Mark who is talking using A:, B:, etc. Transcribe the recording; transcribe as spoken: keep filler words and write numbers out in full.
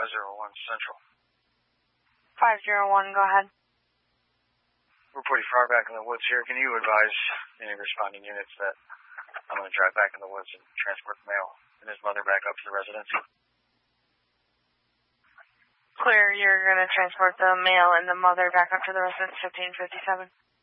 A: five zero one Central.
B: five zero one, go ahead.
A: We're pretty far back in the woods here. Can you advise any responding units that I'm going to drive back in the woods and transport the mail and his mother back up to the residence?
B: Clear, you're going to transport the mail and the mother back up to the residence, fifteen fifty-seven.